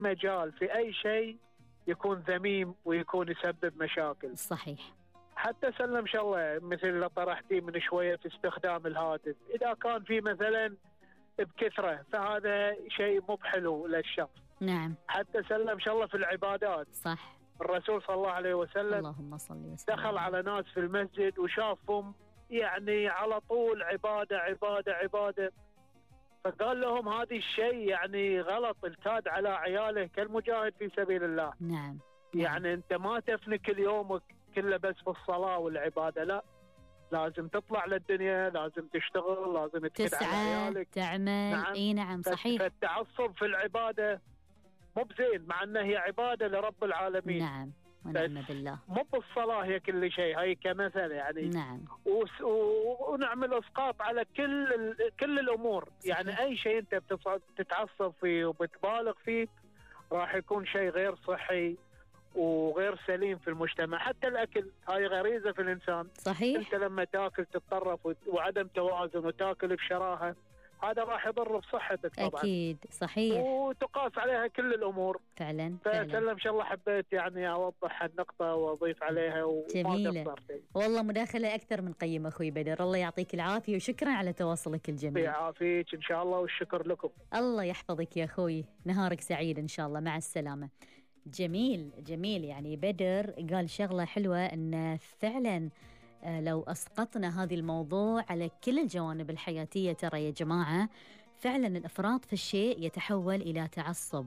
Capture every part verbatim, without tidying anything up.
مجال في أي شيء يكون ذميم ويكون يسبب مشاكل. صحيح. حتى سلم شاء الله مثل اللي طرحتي من شوية في استخدام الهاتف، إذا كان في مثلا بكثرة فهذا شيء مو بحلو للشخص. نعم. حتى سلم شاء الله في العبادات. صح. الرسول صلى الله عليه وسلم اللهم صل وسلم دخل على ناس في المسجد وشافهم يعني على طول عبادة عبادة عبادة، فقال لهم هذا الشيء يعني غلط، التاد على عياله كالمجاهد في سبيل الله. نعم. يعني نعم. انت ما تفني كل يومك كله بس في الصلاة والعبادة، لا، لازم تطلع للدنيا، لازم تشتغل، لازم تكد على عيالك، تعمل. نعم. اي نعم صحيح. فالتعصب في العبادة مو بزين، مع انه هي عبادة لرب العالمين. نعم ونعم بالله. مو بالصلاة هي كل شيء، هي كمثل يعني. نعم. وس ونعمل اسقاط على كل كل الامور. صحيح. يعني اي شيء انت بتتعصب فيه وبتبالغ فيه راح يكون شيء غير صحي وغير سليم في المجتمع. حتى الاكل هاي غريزة في الانسان. صحيح. انت لما تاكل تتطرف وعدم توازن وتاكل بشراهة، هذا راح يضر بصحتك طبعا. أكيد صحيح. وتقاس عليها كل الأمور. فعلا. فسلم إن شاء الله حبيت يعني أوضح النقطة وأضيف عليها وما جميلة. والله مداخلة أكثر من قيمة أخوي بدر، الله يعطيك العافية وشكرا على تواصلك الجميل. يعافيك إن شاء الله والشكر لكم. الله يحفظك يا أخوي، نهارك سعيد إن شاء الله، مع السلامة. جميل جميل. يعني بدر قال شغلة حلوة، أن فعلا لو أسقطنا هذا الموضوع على كل الجوانب الحياتية، ترى يا جماعة فعلا الإفراط في الشيء يتحول إلى تعصب.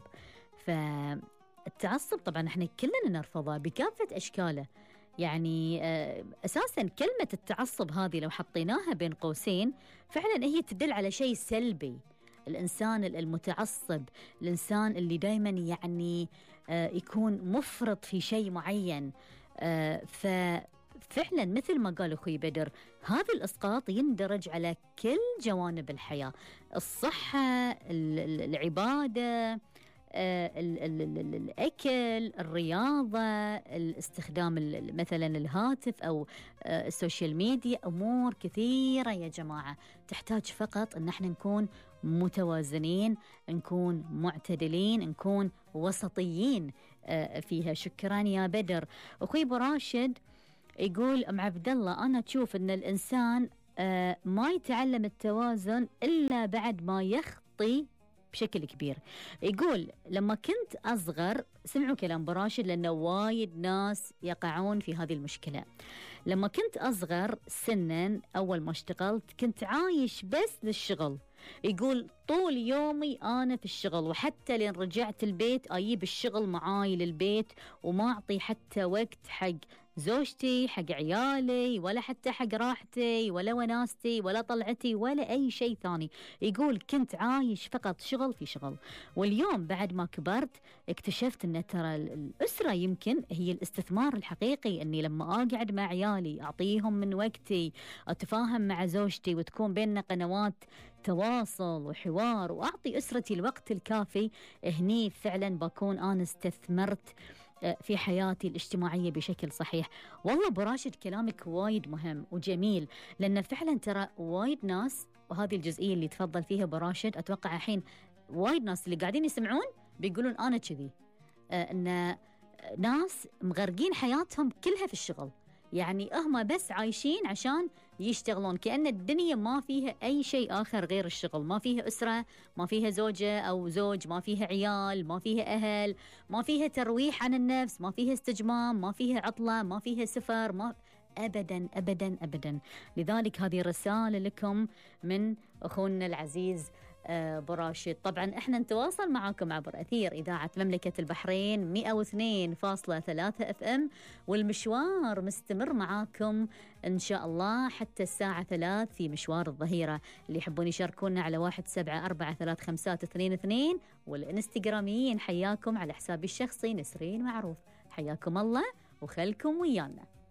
فالتعصب طبعا احنا كلنا نرفضه بكافة أشكاله. يعني أساسا كلمة التعصب هذه لو حطيناها بين قوسين فعلا هي تدل على شيء سلبي. الإنسان المتعصب، الإنسان اللي دايما يعني يكون مفرط في شيء معين. ف فعلا مثل ما قال أخوي بدر، هذا الإسقاط يندرج على كل جوانب الحياة، الصحة، العبادة، الأكل، الرياضة، الاستخدام مثلا الهاتف أو السوشيال ميديا. أمور كثيرة يا جماعة تحتاج فقط أن احنا نكون متوازنين، نكون معتدلين، نكون وسطيين فيها. شكرا يا بدر. أخوي أبو راشد يقول أم عبد الله، أنا أشوف أن الإنسان آه ما يتعلم التوازن إلا بعد ما يخطي بشكل كبير. يقول لما كنت أصغر، سمعوا كلام أبو راشد لأنه وايد ناس يقعون في هذه المشكلة. لما كنت أصغر سنا أول ما اشتغلت كنت عايش بس للشغل. يقول طول يومي أنا في الشغل، وحتى لين رجعت البيت أجيب الشغل معاي للبيت وما أعطي حتى وقت حق زوجتي، حق عيالي، ولا حتى حق راحتي ولا وناستي ولا طلعتي ولا أي شيء ثاني. يقول كنت عايش فقط شغل في شغل. واليوم بعد ما كبرت اكتشفت أن ترى الأسرة يمكن هي الاستثمار الحقيقي، أني لما أقعد مع عيالي أعطيهم من وقتي، أتفاهم مع زوجتي وتكون بيننا قنوات تواصل وحوار وأعطي أسرتي الوقت الكافي، هني فعلا بكون أنا استثمرت في حياتي الاجتماعية بشكل صحيح. والله أبو راشد كلامك وايد مهم وجميل، لأن فعلا ترى وايد ناس، وهذه الجزئية اللي تفضل فيها أبو راشد، أتوقع الحين وايد ناس اللي قاعدين يسمعون بيقولون أنا كذي، آه أن ناس مغرقين حياتهم كلها في الشغل. يعني هم بس عايشين عشان يشتغلون، كأن الدنيا ما فيها أي شيء آخر غير الشغل. ما فيها أسرة، ما فيها زوجة أو زوج، ما فيها عيال، ما فيها أهل، ما فيها ترويح عن النفس، ما فيها استجمام، ما فيها عطلة، ما فيها سفر، ما أبدا أبدا أبدا. لذلك هذه رسالة لكم من أخونا العزيز أبو راشد. طبعا احنا نتواصل معاكم عبر أثير إذاعة مملكة البحرين مئة واثنين فاصلة ثلاثة اف ام، والمشوار مستمر معاكم إن شاء الله حتى الساعة ثلاث في مشوار الظهيرة. اللي يحبون يشاركونا على واحد سبعة أربعة ثلاث خمسات اثنين اثنين، والإنستغراميين حياكم على حسابي الشخصي نسرين معروف. حياكم الله وخلكم ويانا.